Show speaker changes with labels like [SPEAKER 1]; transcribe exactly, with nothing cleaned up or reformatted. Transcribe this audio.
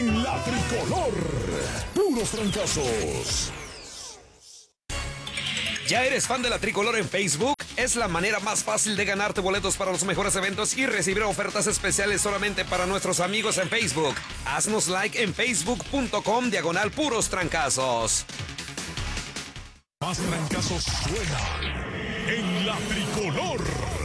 [SPEAKER 1] en la tricolor. Puros trancazos.
[SPEAKER 2] ¿Ya eres fan de la tricolor en Facebook? Es la manera más fácil de ganarte boletos para los mejores eventos y recibir ofertas especiales solamente para nuestros amigos en Facebook. Haznos like en facebook.com diagonal puros trancazos.
[SPEAKER 1] Más trancazos suena en la tricolor.